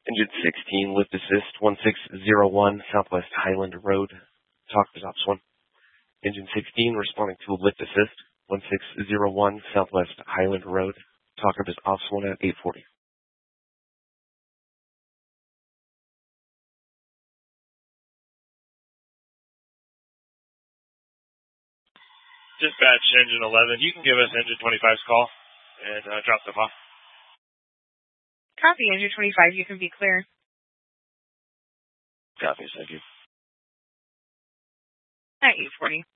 Engine 16, lift assist, 1601 Southwest Highland Road. Talk is Ops 1. Engine 16, responding to lift assist, 1601 Southwest Highland Road. Talk is Ops 1 at 840. Dispatch Engine 11, you can give us Engine 25's call and drop them off. Copy, Engine 25, you can be clear. Copy, thank you. At 840.